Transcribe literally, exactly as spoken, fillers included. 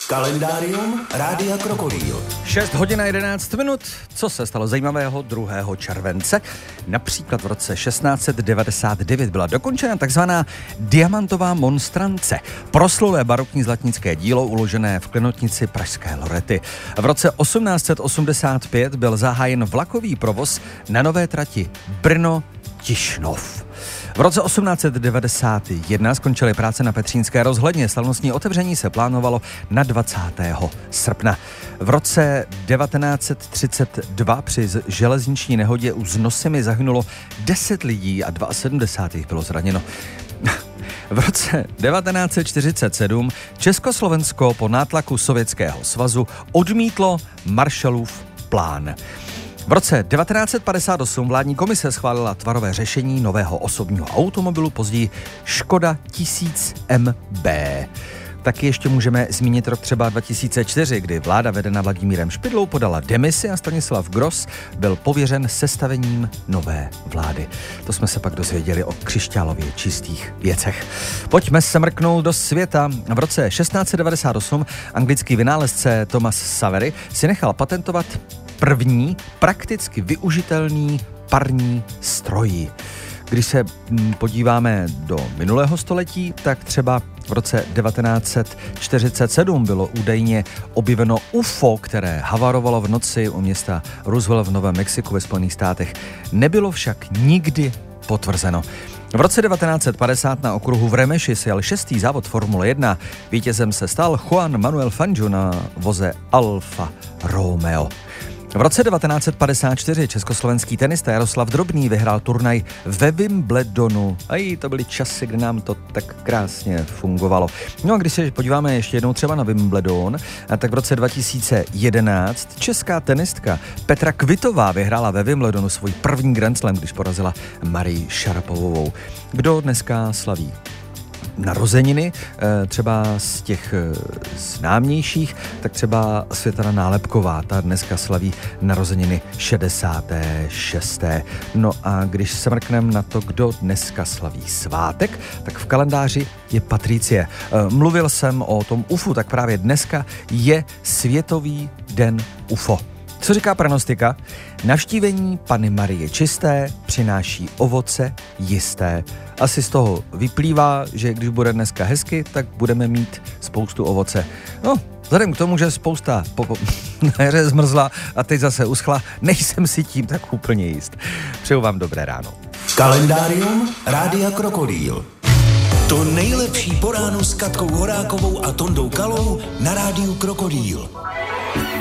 Kalendárium Rádia Krokodýl. šest hodin a jedenáct minut. Co se stalo zajímavého druhého července? Například v roce šestnáct set devadesát devět byla dokončena takzvaná diamantová monstrance, proslulé barokní zlatnické dílo uložené v klenotnici pražské Lorety. V roce osmnáct set osmdesát pět byl zahájen vlakový provoz na nové trati Brno-Tišnov. V roce osmnáct set devadesát jedna skončily práce na Petřínské rozhledně. Slavnostní otevření se plánovalo na dvacátého srpna. V roce devatenáct set třicet dva při železniční nehodě u Znosimi zahynulo deset lidí a sedmdesát dva jich bylo zraněno. V roce devatenáct set čtyřicet sedm Československo po nátlaku Sovětského svazu odmítlo Marshallův plán. V roce devatenáct set padesát osm vládní komise schválila tvarové řešení nového osobního automobilu, později Škoda tisíc M B. Taky ještě můžeme zmínit rok třeba dva tisíce čtyři, kdy vláda vedená Vladimírem Špidlou podala demisi a Stanislav Gross byl pověřen sestavením nové vlády. To jsme se pak dozvěděli o křišťálově čistých věcech. Pojďme se mrknout do světa. V roce šestnáct set devadesát osm anglický vynálezce Thomas Savery si nechal patentovat první prakticky využitelný parní stroj. Když se podíváme do minulého století, tak třeba v roce devatenáct set čtyřicet sedm bylo údajně objeveno U F O, které havarovalo v noci u města Roswell v Novém Mexiku ve Spojených státech. Nebylo však nikdy potvrzeno. V roce devatenáct set padesát na okruhu v Remeši se jel šestý závod Formule jedna. Vítězem se stal Juan Manuel Fangio na voze Alfa Romeo. V roce devatenáct set padesát čtyři československý tenista Jaroslav Drobný vyhrál turnaj ve Wimbledonu. A to byly časy, kdy nám to tak krásně fungovalo. No a když se podíváme ještě jednou třeba na Wimbledon, tak v roce dva tisíce jedenáct česká tenistka Petra Kvitová vyhrála ve Wimbledonu svůj první Grand Slam, když porazila Marii Šarapovovou. Kdo dneska slaví narozeniny, třeba z těch známějších, tak třeba Světlana Nálepková, ta dneska slaví narozeniny šedesáté šesté No a když se mrkneme na to, kdo dneska slaví svátek, tak v kalendáři je Patricie. Mluvil jsem o tom U F O, tak právě dneska je Světový den U F O. Co říká pranostika? Navštívení Panny Marie čisté přináší ovoce jisté. Asi z toho vyplývá, že když bude dneska hezky, tak budeme mít spoustu ovoce. No, vzhledem k tomu, že spousta po, po, na jaře zmrzla a teď zase uschla, nejsem si tím tak úplně jist. Přeju vám dobré ráno. Kalendárium Rádia Krokodýl. To nejlepší po ránu s Katkou Horákovou a Tondou Kalou na Rádiu Krokodýl.